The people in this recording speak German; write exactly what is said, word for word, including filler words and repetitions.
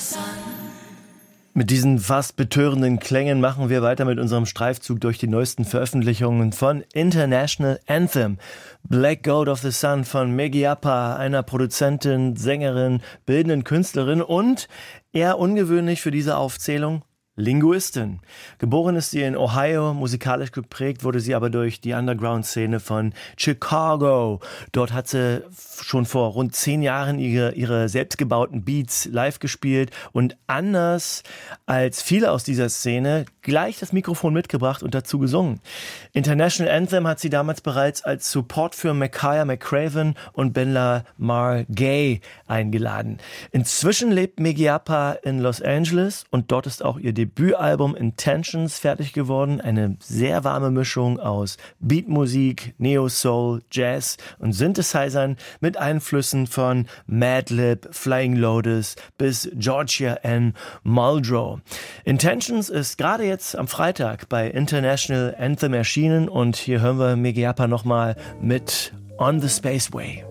Mit diesen fast betörenden Klängen machen wir weiter mit unserem Streifzug durch die neuesten Veröffentlichungen von International Anthem. Black Gold of the Sun von Miggy Upper, einer Produzentin, Sängerin, bildenden Künstlerin und, eher ungewöhnlich für diese Aufzählung, Linguistin. Geboren ist sie in Ohio, musikalisch geprägt wurde sie aber durch die Underground-Szene von Chicago. Dort hat sie schon vor rund zehn Jahren ihre, ihre selbstgebauten Beats live gespielt und anders als viele aus dieser Szene gleich das Mikrofon mitgebracht und dazu gesungen. International Anthem hat sie damals bereits als Support für Makaya McCraven und Ben Lamar Gay eingeladen. Inzwischen lebt Miggy Upper in Los Angeles und dort ist auch ihr Debütalbum Intentions fertig geworden. Eine sehr warme Mischung aus Beatmusik, Neo-Soul, Jazz und Synthesizern mit Einflüssen von Madlib, Flying Lotus bis Georgia Ann Muldrow. Intentions ist gerade jetzt am Freitag bei International Anthem erschienen und hier hören wir Miggy Upper nochmal mit On the Spaceway.